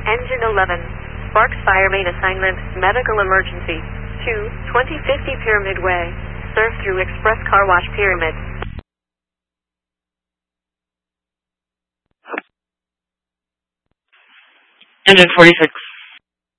Engine 11. Sparks Fire Main Assignment, Medical Emergency. 2, 2050 Pyramid Way. Serve through Express Car Wash Pyramid. Engine 46.